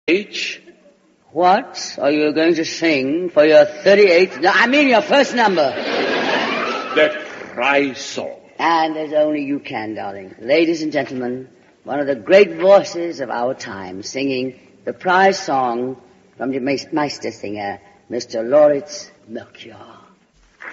H. What are you going to sing for your 38th... No, I mean your first number. The prize song. And as only you can, darling. Ladies and gentlemen, one of the great voices of our time singing the prize song from the Meistersinger, Mr. Lauritz Melchior.